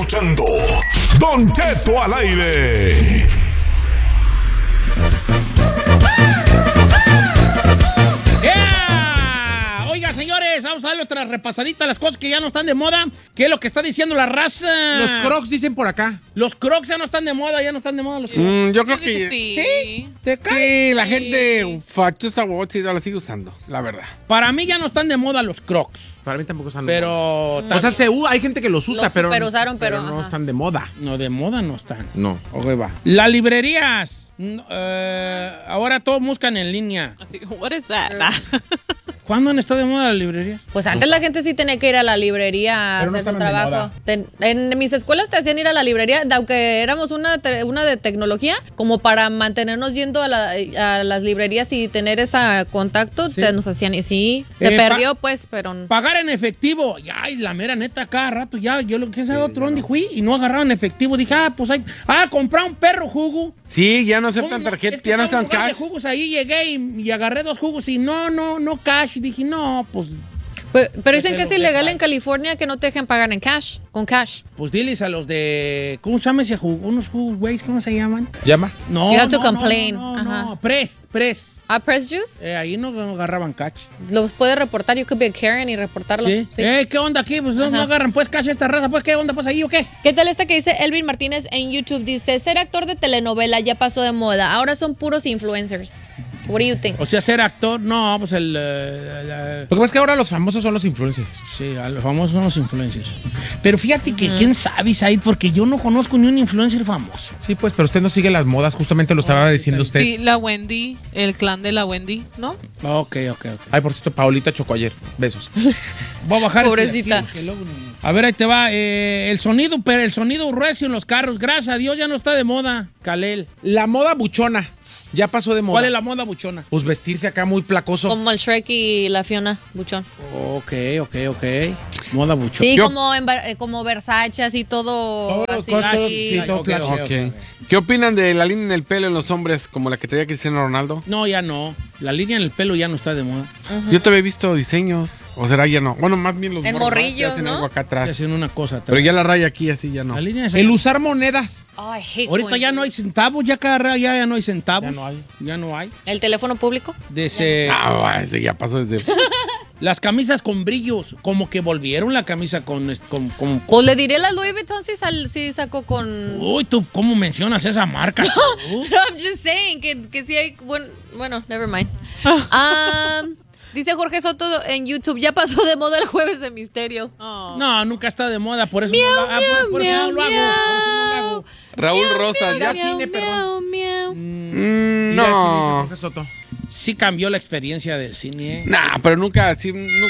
escuchando Don Cheto al aire. Oiga, señores, vamos a darle otra repasadita a las cosas que ya no están de moda. ¿Qué es lo que está diciendo la raza? Los Crocs dicen por acá. Los Crocs ya no están de moda, los Crocs. Yo creo que Sí. sí, la gente fachosa lo sigue usando, la verdad. Para mí ya no están de moda los Crocs. Para mí tampoco están de Pero... moda. O sea, hay gente que los usa, Los pero superusaron, pero no ajá. están de moda. No, de moda no están. No. Ok, va. Las librerías. Ahora todos buscan en línea. Así que, what is that? ¿Cuándo han estado de moda las librerías? Pues antes la gente sí tenía que ir a la librería a Pero no hacer su estaban de trabajo. En mis escuelas te hacían ir a la librería, aunque éramos una de tecnología, como para mantenernos yendo a las librerías y tener ese contacto, Sí. nos hacían. Y sí, se perdió, pues, pero... Pagar en efectivo. Ya, y la mera neta, cada rato ya. Yo lo que sé, otro dónde fui y no agarraron efectivo. Dije, pues hay. comprar un perro jugo. Sí, ya no aceptan ¿Cómo tarjeta, Es que ya no estaba están en lugar de cash. jugos ahí llegué y agarré 2 jugos y no cash. Dije, no, pues Pero dicen que es lo ilegal dejan. en California que no te dejen pagar en cash, con cash. diles a los de. ¿Cómo se llama ese jugo? Unos jugos, güey, ¿cómo se llaman? ¿Llama? No. You have to no, complain. No, Ajá. Press. Press Juice, Ahí no agarraban cash. los puedes reportar. You could be a Karen y reportarlos. ¿Sí? Sí. ¿Qué onda aquí? Pues no Ajá. agarran pues cash esta raza. Pues, ¿qué onda pues ahí o qué? ¿Qué tal esta que dice Elvin Martínez en YouTube? Dice, ser actor de telenovela ya pasó de moda. Ahora son puros influencers. What do you think? O sea, ser actor, no, pues Lo que pasa es que ahora los famosos son los influencers. sí, a los famosos son los influencers. Pero fíjate que quién sabe, Said, porque yo no conozco ni un influencer famoso. Sí, pues, pero usted no sigue las modas, justamente lo estaba diciendo usted. Sí, la Wendy, el clan de la Wendy, ¿no? Ok. Ay, por cierto, Paulita chocó ayer. Besos. Voy a bajar. Pobrecita. Aquí, que luego a ver, ahí te va. El sonido recio en los carros. Gracias a Dios ya no está de moda, Kalel. La moda buchona ya pasó de moda. ¿Cuál es la moda buchona? Pues vestirse acá muy placoso. Como el Shrek y la Fiona Buchón. Ok. Moda buchona. Sí, Yo- como Versace, así todo así. sí, todo ok, flaco. ok. ¿Qué opinan de la línea en el pelo en los hombres, como la que traía Cristiano Ronaldo? No, ya no. La línea en el pelo ya no está de moda. Yo te había visto diseños, o será ya no. Bueno, más bien los En morros, ¿no? morrillos, Que hacen ¿no? algo acá Ya atrás. hacen una cosa. Pero ya la raya aquí así ya no. La línea El usar monedas. Ay, hate Ahorita going ya to- no hay centavos, ya ya no hay centavos. Ya no hay. ¿El teléfono público? De ese- Ese ya pasó desde... Las camisas con brillos, como que volvieron la camisa con... Pues le diré a la Louis Vuitton si sacó con... Uy, ¿tú cómo mencionas esa marca? No, I'm just saying que sí hay... Bueno, never mind. Dice Jorge Soto en YouTube, ya pasó de moda el jueves de misterio. Oh. No, nunca está de moda, por eso no lo hago. Por eso no lo hago. Por eso no lo hago. Raúl Rosas, ya... cine, perdón. Mm, No. no. Jorge Soto. Sí cambió la experiencia del cine. Nah, pero nunca... Sí,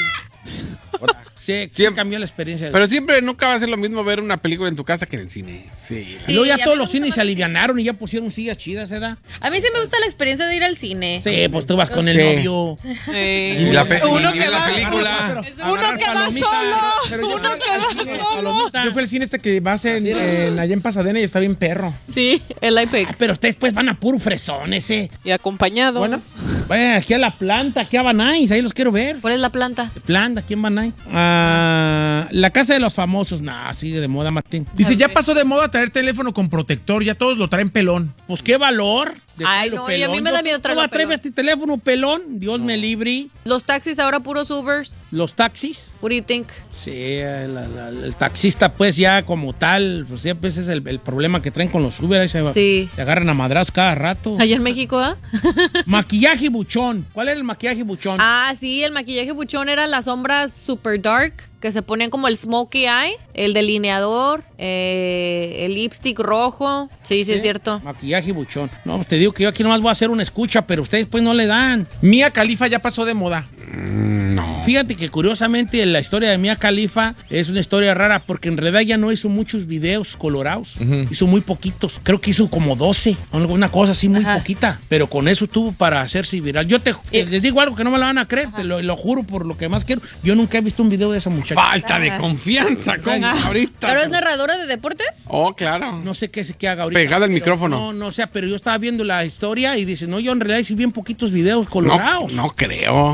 Sí Siempre- cambió la experiencia del pero siempre nunca va a ser lo mismo ver una película en tu casa que en el cine. Sí. Y luego Sí, a ya mí todos me los gusta cines más se el alivianaron y ya pusieron sillas chidas, ¿verdad? A mí sí me gusta la experiencia de ir al cine. Sí, pues tú vas con el Sí. novio. Y la, Uno y que la va- película... Uno que va solo. Pero yo Uno que va solo. Palomita. Yo fui al cine que vas allá en Pasadena y está bien perro. Sí, el iPad. Pero ustedes pues van a puro fresón ese. Y acompañado. Bueno. Vayan aquí a La Planta, aquí a Banais, ahí los quiero ver. ¿Cuál es la planta? Planta, aquí en Banais. La casa de los famosos, nah, sigue de moda, Martín. Dice, ya pasó de moda traer teléfono con protector, ya todos lo traen pelón. Pues qué valor. de Ay, traerlo no, y a mí me da miedo traerlo ¿Cómo traer pelón. este teléfono pelón? Dios me libre. Los taxis ahora puros Ubers. Los taxis. What do you think? Sí, el taxista pues ya como tal, pues ya pues es el problema que traen con los Uber, ahí Sí. se agarran a madrazos cada rato. Allá en México, ¿ah? Maquillaje buchón. ¿Cuál era el maquillaje buchón? Ah, sí, el maquillaje buchón eran las sombras super dark que se ponían como el smokey eye, el delineador, el lipstick rojo. Sí, sí, es cierto. Maquillaje buchón. No, pues te digo que yo aquí nomás voy a hacer una escucha, pero ustedes pues no le dan. Mia Khalifa ya pasó de moda. No. Fíjate que curiosamente la historia de Mia Khalifa es una historia rara porque en realidad ya no hizo muchos videos colorados. Hizo muy poquitos. Creo que hizo como 12. Una cosa así muy Ajá. poquita. Pero con eso tuvo para hacerse viral. Yo les digo algo que no me lo van a creer. Te lo juro por lo que más quiero. Yo nunca he visto un video de esa muchacha. Falta de confianza, como ahorita. ¿Pero es narradora de deportes? Oh, claro. No sé qué haga ahorita. Pegada al pero micrófono. No sé, pero yo estaba viendo la historia y dice, no, yo en realidad hice bien poquitos videos colorados. No creo. Sí.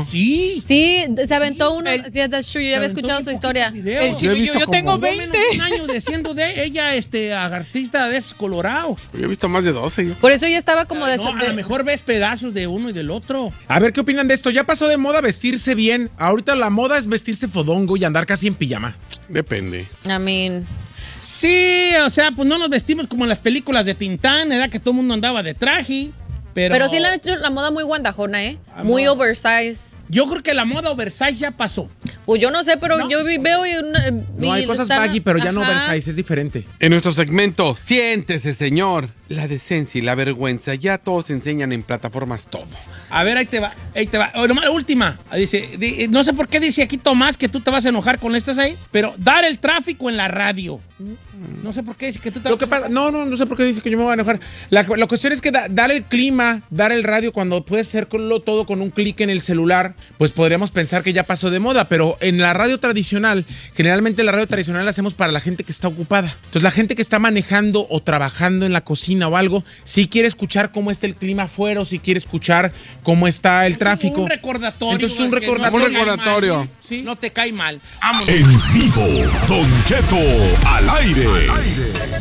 Sí. Sí, se aventó uno. El- Yeah, that's true. Yo ya había escuchado su historia. El chico, he visto yo tengo como- Por lo menos 20. un año diciendo de ella, artista de esos colorados. Yo he visto más de 12. Yo. Por eso ya estaba como de... No, a lo mejor ves pedazos de uno y del otro. A ver, ¿qué opinan de esto? Ya pasó de moda vestirse bien. Ahorita la moda es vestirse fodongo y andar casi en pijama. Depende. I mean... Sí, o sea, pues no nos vestimos como en las películas de Tintán, era que todo el mundo andaba de traje. Pero sí le han hecho la moda muy guandajona, ¿eh? Muy Amor. oversize. Yo creo que la moda oversize ya pasó. Pues yo no sé, pero No. yo veo... No, hay cosas baggy, pero ya no oversize, es diferente. En nuestro segmento, siéntese, señor. La decencia y la vergüenza, ya todos enseñan en plataformas todo. A ver, ahí te va. Oh, nomás la última. Dice, no sé por qué dice aquí Tomás que tú te vas a enojar con estas ahí, pero dar el tráfico en la radio. No sé por qué dice que tú te Lo vas que a pasa, enojar. no sé por qué dice que yo me voy a enojar. La cuestión es que dar el clima, dar el radio cuando puedes hacerlo todo con un clic en el celular, pues podríamos pensar que ya pasó de moda, pero en la radio tradicional, generalmente la radio tradicional la hacemos para la gente que está ocupada. Entonces la gente que está manejando o trabajando en la cocina o algo, si quiere escuchar cómo está el clima afuera o si quiere escuchar cómo está el tráfico. Un recordatorio. Entonces, un que recordatorio. no Un te cae recordatorio. mal, ¿sí? No te cae mal. Vámonos. En vivo, Don Cheto al aire.